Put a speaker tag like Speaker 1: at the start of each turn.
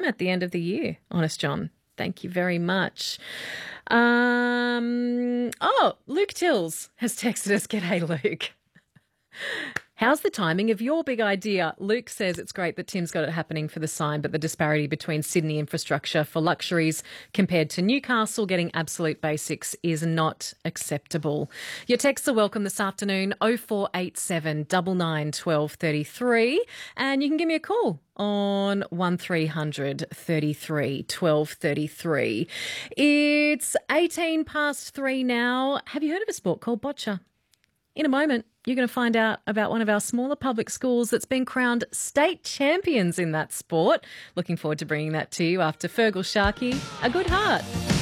Speaker 1: at the end of the year, Honest John. Thank you very much. Luke Tills has texted us. G'day, Luke. How's the timing of your big idea? Luke says it's great that Tim's got it happening for the sign, but the disparity between Sydney infrastructure for luxuries compared to Newcastle getting absolute basics is not acceptable. Your texts are welcome this afternoon, 0487 99 12 33, and you can give me a call on 1300 33 12 33. It's 18 past 3 now. Have you heard of a sport called boccia? In a moment, you're going to find out about one of our smaller public schools that's been crowned state champions in that sport. Looking forward to bringing that to you after Fergal Sharkey, A Good Heart.